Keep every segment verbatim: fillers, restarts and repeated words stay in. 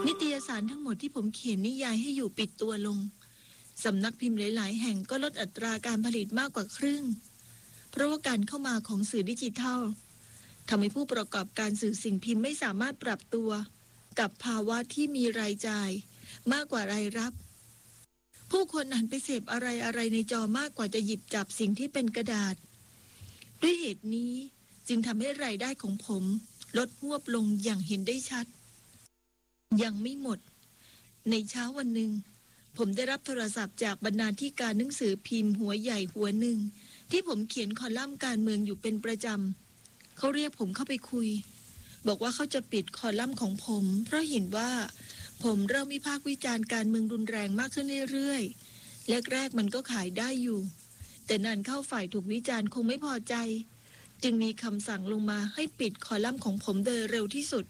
นิตยสารทั้งหมดที่ผมเขียนนิยายให้อยู่ปิดตัวลงสำนักพิมพ์หลายๆแห่งก็ลดอัตราการผลิตมากกว่าครึ่งเพราะว่าการเข้ามาของสื่อดิจิทัลทำให้ผู้ประกอบการสื่อสิ่งพิมพ์ไม่สามารถปรับตัวกับภาวะที่มีรายจ่ายมากกว่ารายรับผู้คนหันไปเสพอะไรอะไรในจอมากกว่าจะหยิบจับสิ่งที่เป็นกระดาษด้วยเหตุนี้จึงทำให้รายได้ของผมลดฮวบลงอย่างเห็นได้ชัดยังไม่หมดในเช้าวันหนึ่งผมได้รับโทรศัพท์จากบรรณาธิการหนังสือพิมพ์หัวใหญ่หัวหนึ่งที่ผมเขียนคอลัมน์การเมืองอยู่เป็นประจำเขาเรียกผมเข้าไปคุยบอกว่าเขาจะปิดคอลัมน์ของผมเพราะเห็นว่าผมเริ่มวิพากษ์วิจารณ์การเมืองรุนแรงมากขึ้นเรื่อยๆแรกๆมันก็ขายได้อยู่แต่นานเข้าฝ่ายถูกวิจารณ์คงไม่พอใจจึงมีคำสั่งลงมาให้ปิดคอลัมน์ของผมโดยเร็วที่สุด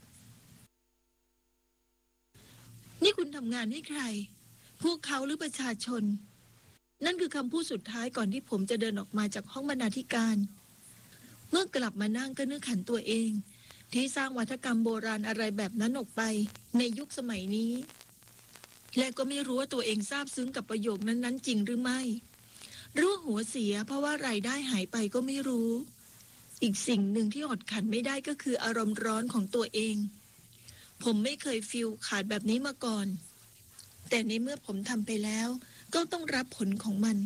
นี่คุณทำงานให้ใครพวกเขาหรือประชาชนนั่นคือคำพูดสุดท้ายก่อนที่ผมจะเดินออกมาจากห้องบรรณาธิการเมื่อกลับมานั่งก็นึกขันตัวเองที่สร้างวัฒกรรมโบราณอะไรแบบนั้นออกไปในยุคสมัยนี้และก็ไม่รู้ว่าตัวเองซาบซึ้งกับประโยคนั้นๆจริงหรือไม่รู้หัวเสียเพราะว่ารายได้หายไปก็ไม่รู้อีกสิ่งหนึ่งที่อดขันไม่ได้ก็คืออารมณ์ร้อนของตัวเองผมไม่เคยฟีลขาดแบบนี้มาก่อนแต่ในเมื่อผมทำไปแล้วก็ต้องรับผลของมัน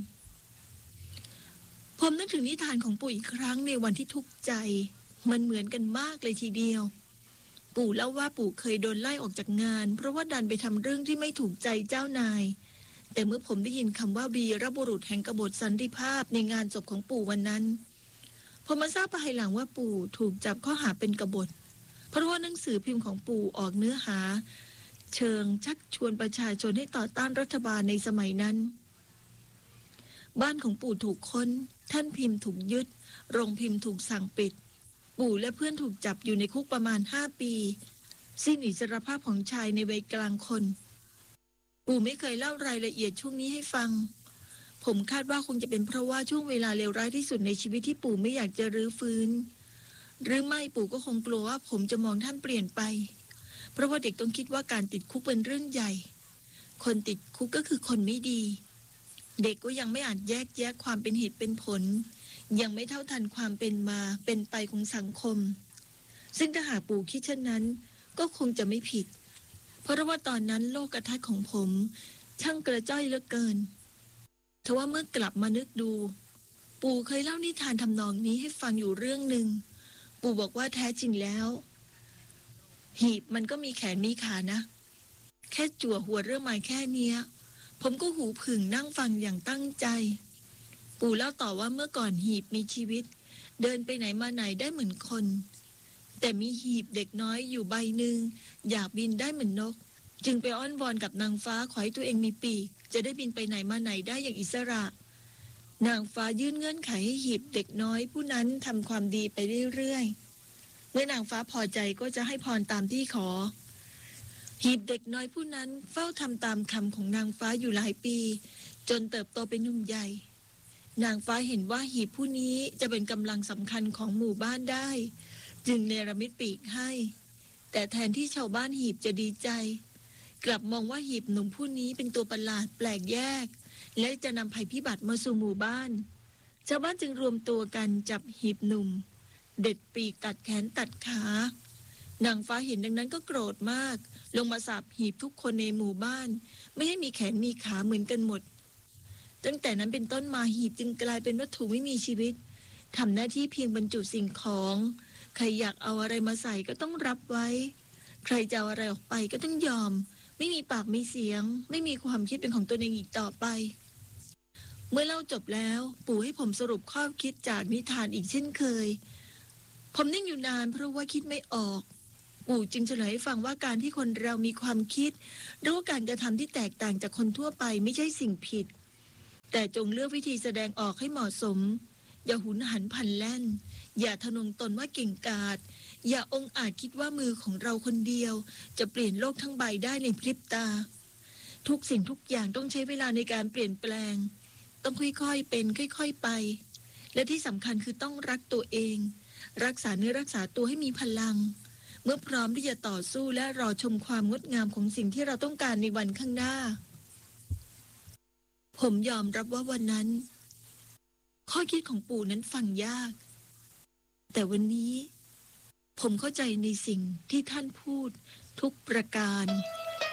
ผมนึกถึงนิทานของปู่อีกครั้งในวันที่ทุกข์ใจมันเหมือนกันมากเลยทีเดียวปู่เล่าว่าปู่เคยโดนไล่ออกจากงานเพราะว่าดันไปทำเรื่องที่ไม่ถูกใจเจ้านายแต่เมื่อผมได้ยินคำว่าวีรบุรุษแห่งกบฏสันติภาพในงานศพของปู่วันนั้นผมมาทราบภายหลังว่าปู่ถูกจับข้อหาเป็นกบฏเพราะว่าหนังสือพิมพ์ของปู่ออกเนื้อหาเชิงชักชวนประชาชนให้ต่อต้านรัฐบาลในสมัยนั้นบ้านของปู่ถูกค้นท่านพิมพ์ถูกยึดโรงพิมพ์ถูกสั่งปิดปู่และเพื่อนถูกจับอยู่ในคุกประมาณห้าปีสิ้นอิสรภาพของชายในวัยกลางคนปู่ไม่เคยเล่ารายละเอียดช่วงนี้ให้ฟังผมคาดว่าคงจะเป็นเพราะว่าช่วงเวลาเลวร้ายที่สุดในชีวิตที่ปู่ไม่อยากจะรื้อฟื้นหรือไม่ปู่ก็คงกลัวว่าผมจะมองท่านเปลี่ยนไปเพราะว่าเด็กต้องคิดว่าการติดคุกเป็นเรื่องใหญ่คนติดคุกก็คือคนไม่ดีเด็กก็ยังไม่อาจแยกแยะความเป็นเหตุเป็นผลยังไม่เท่าทันความเป็นมาเป็นไปของสังคมซึ่งถ้าหากปู่คิดเช่นนั้นก็คงจะไม่ผิดเพราะว่าตอนนั้นโลกทัศน์ของผมช่างกระจ้อยเหลือเกินทว่าเมื่อกลับมานึกดูปู่เคยเล่านิทานทำนองนี้ให้ฟังอยู่เรื่องหนึ่งปู่บอกว่าแท้จริงแล้วหีบมันก็มีแขนมีขานะแค่จั่วหัวเรื่องมาแค่เนี้ยผมก็หูผึ่งนั่งฟังอย่างตั้งใจปู่เล่าต่อว่าเมื่อก่อนหีบมีชีวิตเดินไปไหนมาไหนได้เหมือนคนแต่มีหีบเด็กน้อยอยู่ใบหนึ่งอยากบินได้เหมือนนกจึงไปอ้อนวอนกับนางฟ้าขอให้ตัวเองมีปีกจะได้บินไปไหนมาไหนได้อย่างอิสระนางฟ้ายื่นเงื่อนไขให้หีบเด็กน้อยผู้นั้นทำความดีไปเรื่อยๆเมื่อนางฟ้าพอใจก็จะให้พรตามที่ขอหีบเด็กน้อยผู้นั้นเฝ้าทำตามคำของนางฟ้าอยู่หลายปีจนเติบโตเป็นหนุ่มใหญ่นางฟ้าเห็นว่าหีบผู้นี้จะเป็นกำลังสำคัญของหมู่บ้านได้จึงเนรมิตปีกให้แต่แทนที่ชาวบ้านหีบจะดีใจกลับมองว่าหีบหนุ่มผู้นี้เป็นตัวประหลาดแปลกแยกและจะนำภัยพิบัติมาสู่หมู่บ้านชาวบ้านจึงรวมตัวกันจับหีบหนุ่มเด็ดปีกตัดแขนตัดขานางฟ้าเห็นดังนั้นก็โกรธมากลงมาสาปหีบทุกคนในหมู่บ้านไม่ให้มีแขนมีขาเหมือนกันหมดตั้งแต่นั้นเป็นต้นมาหีบจึงกลายเป็นวัตถุไม่มีชีวิตทำหน้าที่เพียงบรรจุสิ่งของใครอยากเอาอะไรมาใส่ก็ต้องรับไว้ใครจะเอาอะไรออกไปก็ต้องยอมไม่มีปากมีเสียงไม่มีความคิดเป็นของตัวเองอีกต่อไปเมื่อเล่าจบแล้วปู่ให้ผมสรุปข้อคิดจากนิทานอีกเช่นเคยผมนิ่งอยู่นานเพราะว่าคิดไม่ออกปู่จึงเฉลยให้ฟังว่าการที่คนเรามีความคิดหรือว่าการกระทำที่แตกต่างจากคนทั่วไปไม่ใช่สิ่งผิดแต่จงเลือกวิธีแสดงออกให้เหมาะสมอย่าหุนหันพลันแล่นอย่าทะนงตนว่าเก่งกาจอย่าองอาจคิดว่ามือของเราคนเดียวจะเปลี่ยนโลกทั้งใบได้ในพริบตาทุกสิ่งทุกอย่างต้องใช้เวลาในการเปลี่ยนแปลงต้องค่อยๆเป็นค่อยๆไปและที่สำคัญคือต้องรักตัวเองรักษาเนื้อรักษาตัวให้มีพลังเมื่อพร้อมที่จะต่อสู้และรอชมความงดงามของสิ่งที่เราต้องการในวันข้างหน้าผมยอมรับว่าวันนั้นข้อคิดของปู่นั้นฟังยากแต่วันนี้ผมเข้าใจในสิ่งที่ท่านพูดทุกประการ